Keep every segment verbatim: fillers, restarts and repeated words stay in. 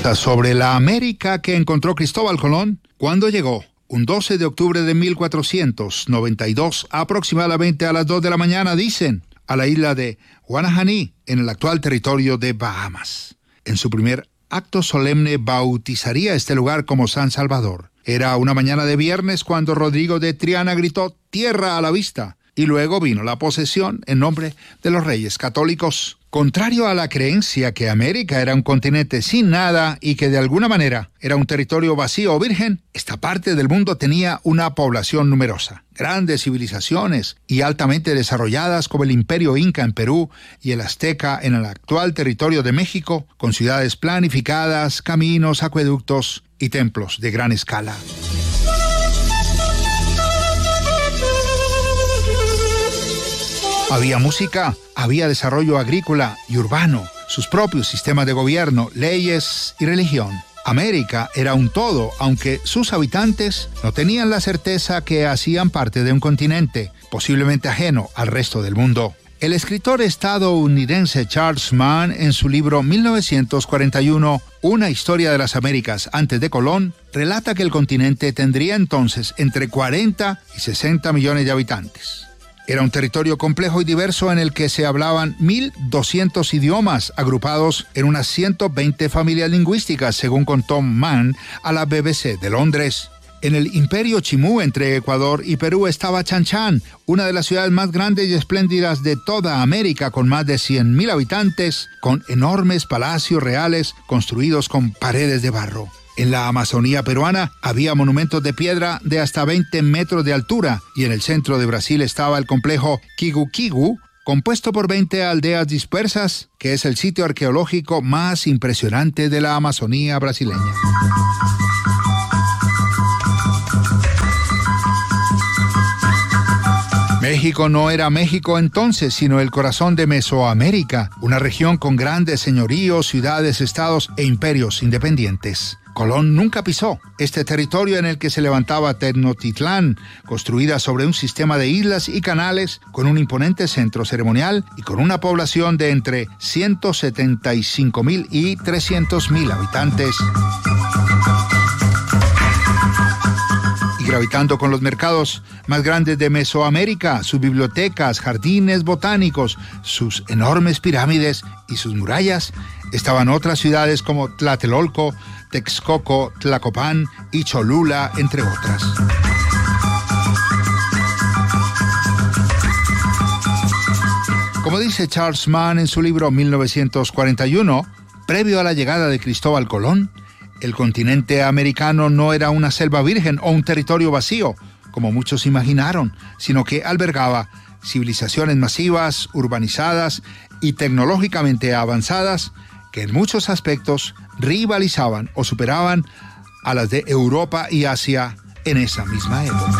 Sobre la América que encontró Cristóbal Colón cuando llegó, un doce de octubre de mil cuatrocientos noventa y dos, aproximadamente a las dos de la mañana, dicen, a la isla de Guanajaní, en el actual territorio de Bahamas. En su primer acto solemne bautizaría este lugar como San Salvador. Era una mañana de viernes cuando Rodrigo de Triana gritó «Tierra a la vista», y luego vino la posesión en nombre de los reyes católicos. Contrario a la creencia que América era un continente sin nada y que de alguna manera era un territorio vacío o virgen, esta parte del mundo tenía una población numerosa, grandes civilizaciones y altamente desarrolladas como el Imperio Inca en Perú y el Azteca en el actual territorio de México, con ciudades planificadas, caminos, acueductos y templos de gran escala. Había música, había desarrollo agrícola y urbano, sus propios sistemas de gobierno, leyes y religión. América era un todo, aunque sus habitantes no tenían la certeza que hacían parte de un continente, posiblemente ajeno al resto del mundo. El escritor estadounidense Charles Mann, en su libro mil novecientos cuarenta y uno, Una historia de las Américas antes de Colón, relata que el continente tendría entonces entre cuarenta y sesenta millones de habitantes. Era un territorio complejo y diverso en el que se hablaban mil doscientos idiomas agrupados en unas ciento veinte familias lingüísticas, según contó Mann a la B B C de Londres. En el Imperio Chimú, entre Ecuador y Perú, estaba Chan Chan, una de las ciudades más grandes y espléndidas de toda América, con más de cien mil habitantes, con enormes palacios reales construidos con paredes de barro. En la Amazonía peruana había monumentos de piedra de hasta veinte metros de altura, y en el centro de Brasil estaba el complejo Quigu-Quigu, compuesto por veinte aldeas dispersas, que es el sitio arqueológico más impresionante de la Amazonía brasileña. México no era México entonces, sino el corazón de Mesoamérica, una región con grandes señoríos, ciudades, estados e imperios independientes. Colón nunca pisó este territorio en el que se levantaba Tenochtitlán, construida sobre un sistema de islas y canales con un imponente centro ceremonial y con una población de entre ciento setenta y cinco mil y trescientos mil habitantes. Y gravitando con los mercados más grandes de Mesoamérica, sus bibliotecas, jardines botánicos, sus enormes pirámides y sus murallas, estaban otras ciudades como Tlatelolco, Texcoco, Tlacopan y Cholula, entre otras. Como dice Charles Mann en su libro mil novecientos cuarenta y uno, previo a la llegada de Cristóbal Colón, el continente americano no era una selva virgen o un territorio vacío, como muchos imaginaron, sino que albergaba civilizaciones masivas, urbanizadas y tecnológicamente avanzadas, que en muchos aspectos rivalizaban o superaban a las de Europa y Asia en esa misma época.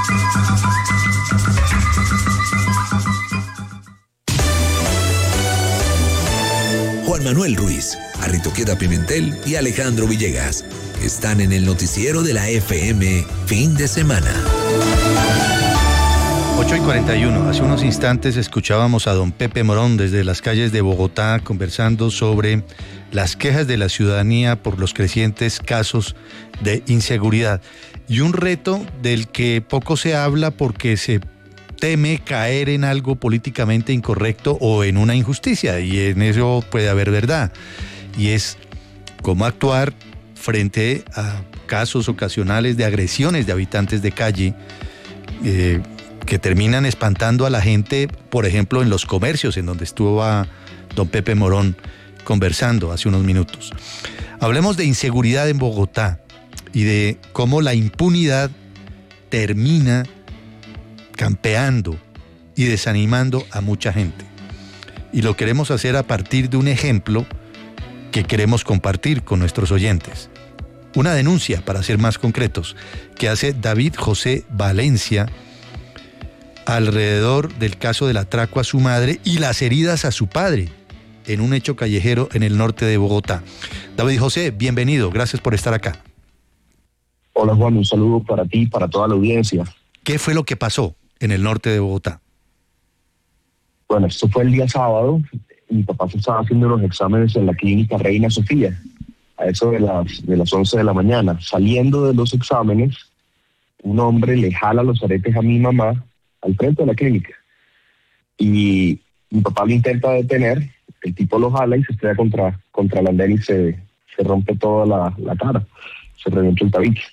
Juan Manuel Ruiz, Arritoqueta Pimentel y Alejandro Villegas están en el noticiero de la F M Fin de Semana. ocho y cuarenta y uno. Hace unos instantes escuchábamos a don Pepe Morón desde las calles de Bogotá conversando sobre las quejas de la ciudadanía por los crecientes casos de inseguridad y un reto del que poco se habla porque se teme caer en algo políticamente incorrecto o en una injusticia, y en eso puede haber verdad, y es cómo actuar frente a casos ocasionales de agresiones de habitantes de calle eh, que terminan espantando a la gente, por ejemplo, en los comercios, en donde estuvo a don Pepe Morón conversando hace unos minutos. Hablemos de inseguridad en Bogotá y de cómo la impunidad termina campeando y desanimando a mucha gente. Y lo queremos hacer a partir de un ejemplo que queremos compartir con nuestros oyentes. Una denuncia, para ser más concretos, que hace David José Valencia alrededor del caso del atraco a su madre y las heridas a su padre en un hecho callejero en el norte de Bogotá. David José, bienvenido, gracias por estar acá. Hola Juan, un saludo para ti y para toda la audiencia. ¿Qué fue lo que pasó en el norte de Bogotá? Bueno, esto fue el día sábado. Mi papá se estaba haciendo los exámenes en la clínica Reina Sofía, a eso de las, de las once de la mañana. Saliendo de los exámenes, un hombre le jala los aretes a mi mamá al frente de la clínica. Y mi papá lo intenta detener, el tipo lo jala y se estrella contra, contra el andén y se, se rompe toda la, la cara, se revienta el tabique.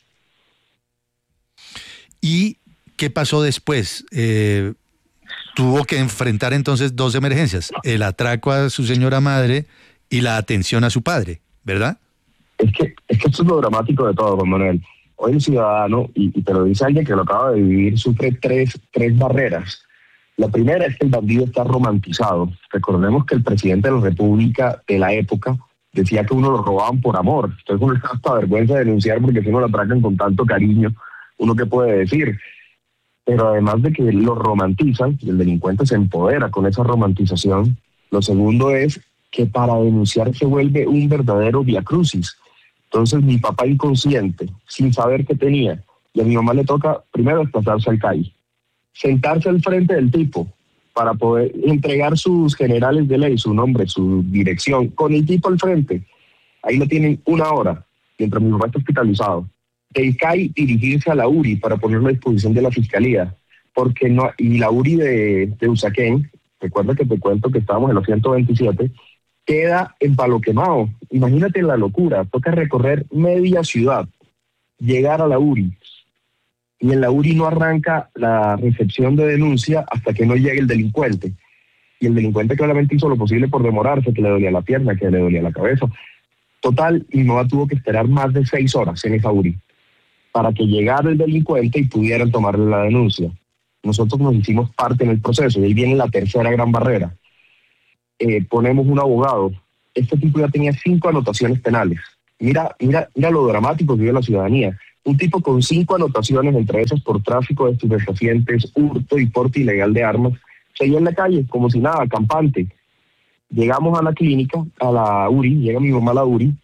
¿Y qué pasó después? Eh, tuvo que enfrentar entonces dos emergencias, el atraco a su señora madre y la atención a su padre, ¿verdad? Es que, es que esto es lo dramático de todo, Juan Manuel. Hoy el ciudadano, y, y te lo dice alguien que lo acaba de vivir, sufre tres, tres barreras. La primera es que el bandido está romantizado. Recordemos que el presidente de la República de la época decía que uno lo robaban por amor. Entonces uno está hasta vergüenza de denunciar porque si uno lo atracan con tanto cariño, uno qué puede decir. Pero además de que lo romantizan, y el delincuente se empodera con esa romantización, lo segundo es que para denunciar se vuelve un verdadero viacrucis. Entonces mi papá inconsciente, sin saber qué tenía, y a mi mamá le toca primero desplazarse al C A I, sentarse al frente del tipo para poder entregar sus generales de ley, su nombre, su dirección, con el tipo al frente. Ahí lo tienen una hora, mientras mi papá está hospitalizado. Del C A I dirigirse a la U R I para ponerlo a disposición de la Fiscalía, porque no, y la U R I de, de Usaquén, recuerda que te cuento que estábamos en los ciento veintisiete, queda en Palo Quemado. Imagínate la locura, toca recorrer media ciudad, llegar a la U R I, y en la U R I no arranca la recepción de denuncia hasta que no llegue el delincuente. Y el delincuente claramente hizo lo posible por demorarse, que le dolía la pierna, que le dolía la cabeza. Total, mi mamá tuvo que esperar más de seis horas en esa U R I para que llegara el delincuente y pudieran tomarle la denuncia. Nosotros nos hicimos parte en el proceso, y ahí viene la tercera gran barrera. Eh, ponemos un abogado. Este tipo ya tenía cinco anotaciones penales. Mira, mira, mira lo dramático que vive la ciudadanía. Un tipo con cinco anotaciones, entre esas por tráfico de estupefacientes, hurto y porte ilegal de armas, seguía en la calle como si nada, campante. Llegamos a la clínica, a la U R I, llega mi mamá a la U R I,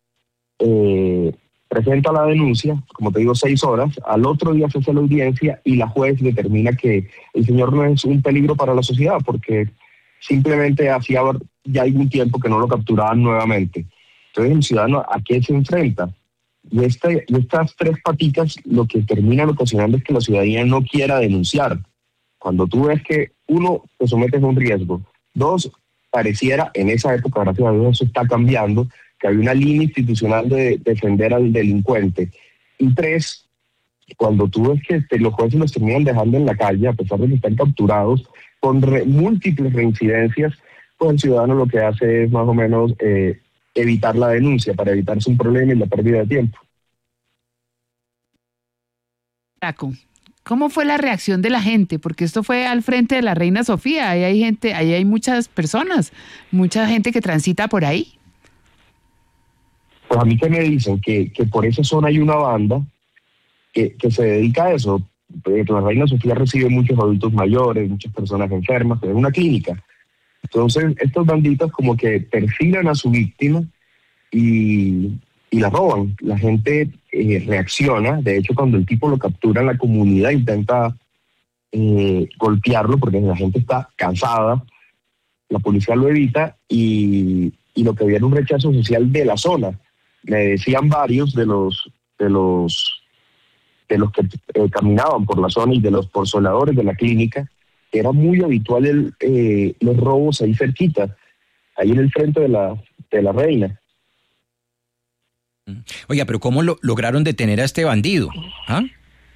eh, presenta la denuncia, como te digo, seis horas, al otro día se hace la audiencia y la juez determina que el señor no es un peligro para la sociedad porque simplemente hacía ya algún tiempo que no lo capturaban nuevamente. Entonces el ciudadano, ¿a qué se enfrenta? Y, este, y estas tres patitas lo que terminan ocasionando es que la ciudadanía no quiera denunciar. Cuando tú ves que, uno, te sometes a un riesgo, dos, pareciera, en esa época, gracias a Dios, eso está cambiando, que había una línea institucional de defender al delincuente. Y tres, cuando tú ves que te, los jueces los terminan dejando en la calle, a pesar de que están capturados, con re, múltiples reincidencias, pues el ciudadano lo que hace es más o menos eh, evitar la denuncia, para evitarse un problema y la pérdida de tiempo. ¿Cómo fue la reacción de la gente? Porque esto fue al frente de la Reina Sofía, ahí hay gente, ahí hay muchas personas, mucha gente que transita por ahí. Pues a mí que me dicen que, que por esa zona hay una banda que, que se dedica a eso. La Reina Sofía recibe muchos adultos mayores, muchas personas enfermas, es una clínica. Entonces estos banditos como que perfilan a su víctima y, y la roban. La gente eh, reacciona. De hecho, cuando el tipo lo captura, la comunidad intenta eh, golpearlo porque la gente está cansada. La policía lo evita y, y lo que había era un rechazo social de la zona. Me decían varios de los de los de los que eh, caminaban por la zona y de los porceladores de la clínica, que era muy habitual el, eh, los robos ahí cerquita, ahí en el frente de la de la Reina. Oiga, pero ¿cómo lo, lograron detener a este bandido? ¿Ah?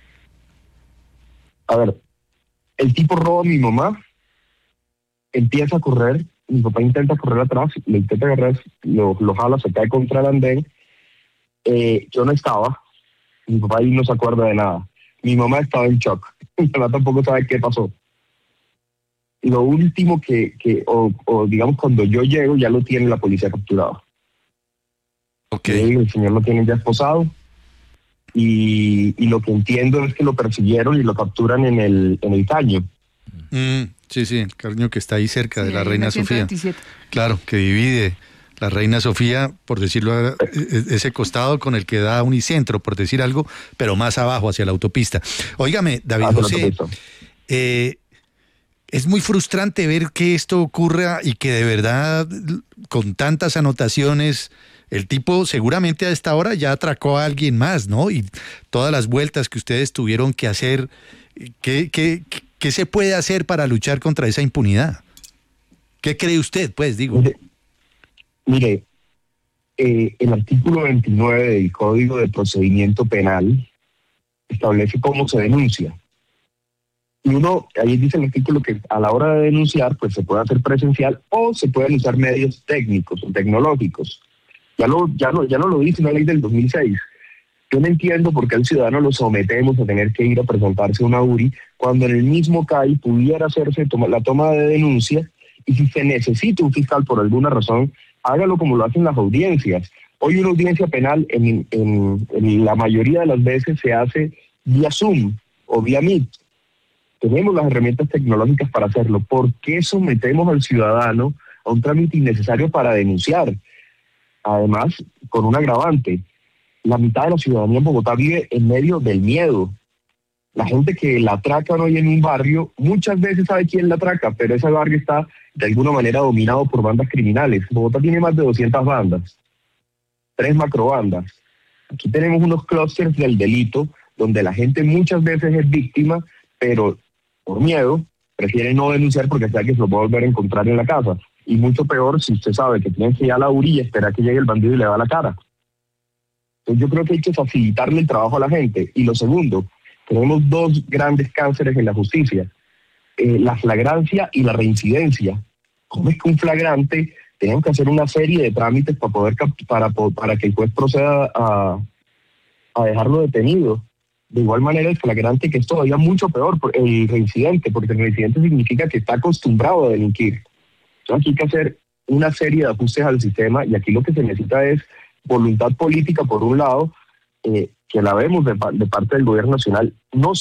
A ver, el tipo roba a mi mamá, empieza a correr, mi papá intenta correr atrás, le intenta agarrar, lo, lo jala, se cae contra el andén. Eh, yo no estaba, mi papá ahí no se acuerda de nada. Mi mamá estaba en shock, mi mamá tampoco sabe qué pasó. Y lo último que, que o, o digamos cuando yo llego, ya lo tiene la policía capturado. Okay. El señor lo tiene ya esposado y, y lo que entiendo es que lo persiguieron y lo capturan en el, en el caño. Mm, sí, sí, el caño que está ahí cerca sí, de la Reina Sofía. ciento veintisiete. Claro, que divide la Reina Sofía, por decirlo, ese costado con el que da Unicentro, por decir algo, pero más abajo, hacia la autopista. Óigame, David ah, José, eh, es muy frustrante ver que esto ocurra y que de verdad, con tantas anotaciones, el tipo seguramente a esta hora ya atracó a alguien más, ¿no? Y todas las vueltas que ustedes tuvieron que hacer, ¿qué, qué, qué se puede hacer para luchar contra esa impunidad? ¿Qué cree usted, pues, digo? Mire, mire eh, el artículo veintinueve del Código de Procedimiento Penal establece cómo se denuncia. Y uno, ahí dice el artículo que a la hora de denunciar, pues se puede hacer presencial o se pueden usar medios técnicos o tecnológicos. Ya, lo, ya, lo, ya no lo dice una ley del dos mil seis. Yo no entiendo por qué al ciudadano lo sometemos a tener que ir a presentarse a una U R I cuando en el mismo C A I pudiera hacerse toma, la toma de denuncia, y si se necesita un fiscal por alguna razón, hágalo como lo hacen las audiencias. Hoy una audiencia penal en, en, en la mayoría de las veces se hace vía Zoom o vía Meet. Tenemos las herramientas tecnológicas para hacerlo. ¿Por qué sometemos al ciudadano a un trámite innecesario para denunciar? Además, con un agravante, la mitad de la ciudadanía en Bogotá vive en medio del miedo. La gente que la atracan hoy en un barrio, muchas veces sabe quién la atraca, pero ese barrio está de alguna manera dominado por bandas criminales. Bogotá tiene más de doscientas bandas, tres macrobandas. Aquí tenemos unos clústeres del delito donde la gente muchas veces es víctima, pero por miedo prefiere no denunciar porque sabe que se lo puede volver a encontrar en la casa. Y mucho peor si usted sabe que tiene que ir a la U R I y esperar que llegue el bandido y le da la cara. Entonces yo creo que hay que facilitarle el trabajo a la gente. Y lo segundo, tenemos dos grandes cánceres en la justicia, eh, la flagrancia y la reincidencia. ¿Cómo es que un flagrante tenemos que hacer una serie de trámites para poder para, para que el juez proceda a, a dejarlo detenido? De igual manera el flagrante, que es todavía mucho peor, el reincidente, porque el reincidente significa que está acostumbrado a delinquir. Entonces aquí hay que hacer una serie de ajustes al sistema, y aquí lo que se necesita es voluntad política por un lado, eh, que la vemos de, de parte del gobierno nacional, no